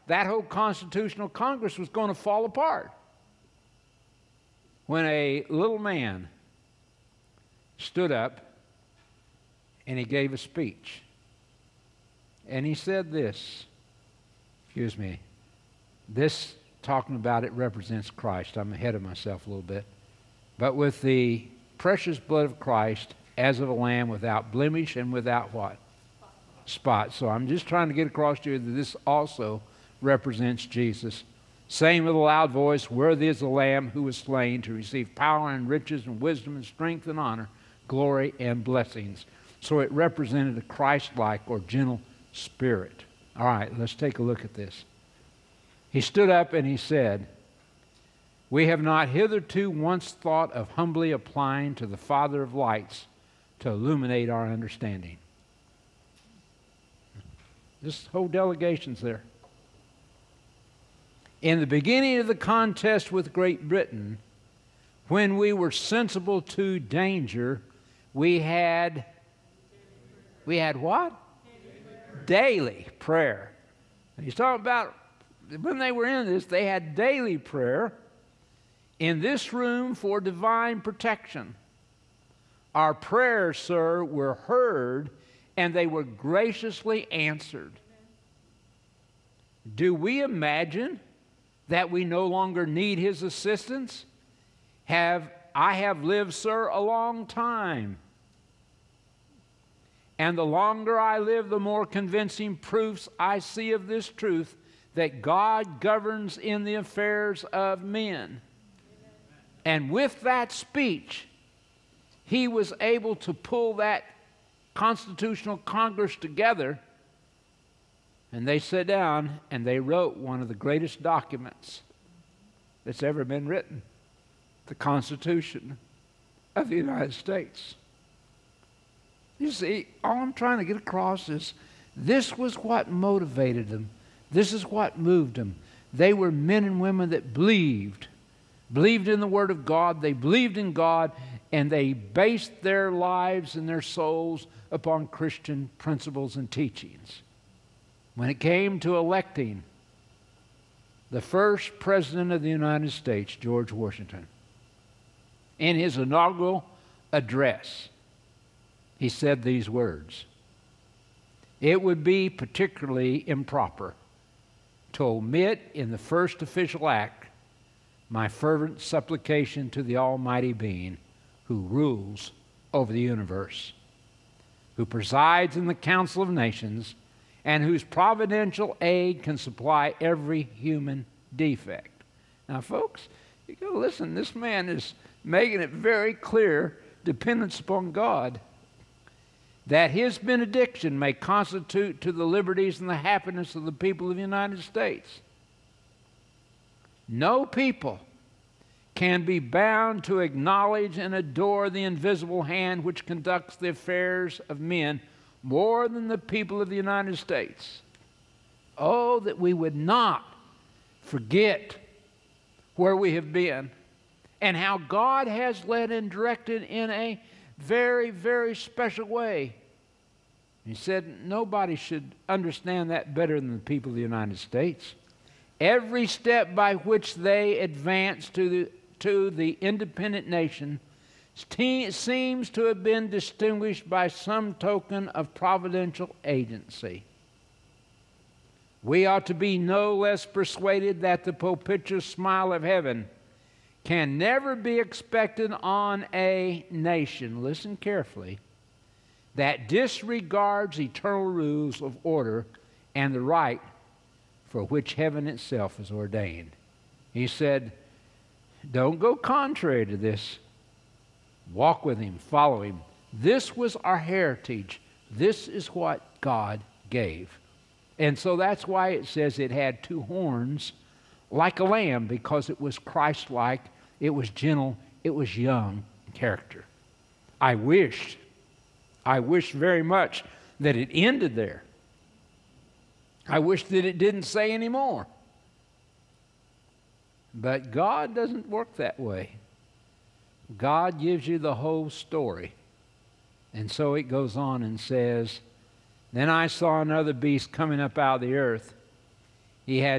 that whole Constitutional Congress was going to fall apart when a little man stood up and he gave a speech. And he said this, this, talking about it, represents Christ. I'm ahead of myself a little bit. But with the precious blood of Christ, as of a lamb, without blemish and without what? Spot. So I'm just trying to get across to you that this also represents Jesus. Saying with a loud voice, worthy is the Lamb who was slain to receive power and riches and wisdom and strength and honor, glory and blessings. So it represented a Christ-like or gentle spirit. All right, let's take a look at this. He stood up and he said, we have not hitherto once thought of humbly applying to the Father of lights to illuminate our understanding. This whole delegation's there. In the beginning of the contest with Great Britain, when we were sensible to danger, we had what? Daily prayer. And he's talking about when they were in this, they had daily prayer in this room for divine protection. Our prayers, sir, were heard and they were graciously answered. Do we imagine that we no longer need his assistance? I have lived, sir, a long time. And the longer I live, the more convincing proofs I see of this truth, that God governs in the affairs of men. And with that speech, he was able to pull that Constitutional Congress together, and they sat down and they wrote one of the greatest documents that's ever been written, the Constitution of the United States. You see, all I'm trying to get across is this was what motivated them. This is what moved them. They were men and women that believed in the Word of God. They believed in God, and they based their lives and their souls upon Christian principles and teachings. When it came to electing the first president of the United States, George Washington, in his inaugural address, he said these words: it would be particularly improper to omit in the first official act my fervent supplication to the Almighty Being who rules over the universe, who presides in the Council of Nations, and whose providential aid can supply every human defect. Now, folks, you got to listen. This man is making it very clear, dependence upon God, that his benediction may constitute to the liberties and the happiness of the people of the United States. No people can be bound to acknowledge and adore the invisible hand which conducts the affairs of men more than the people of the United States. Oh, that we would not forget where we have been and how God has led and directed in a very, very special way. He said nobody should understand that better than the people of the United States. Every step by which they advance to the independent nation seems to have been distinguished by some token of providential agency. We ought to be no less persuaded that the propitious smile of heaven can never be expected on a nation, listen carefully, that disregards eternal rules of order and the right for which heaven itself is ordained. He said, don't go contrary to this. Walk with him, follow him. This was our heritage. This is what God gave. And so that's why it says it had two horns like a lamb, because it was Christ-like, it was gentle, it was young in character. I wish very much that it ended there. I wish that it didn't say any more. But God doesn't work that way. God gives you the whole story. And so it goes on and says, then I saw another beast coming up out of the earth. He had